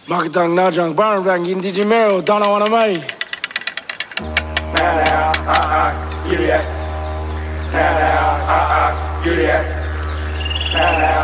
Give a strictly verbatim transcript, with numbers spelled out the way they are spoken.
Makatang Najang Barang Inti Jimero Donna Wanamai. Nana, ah, ah, Juliet. Nana, ah, ah, Juliet. Nana.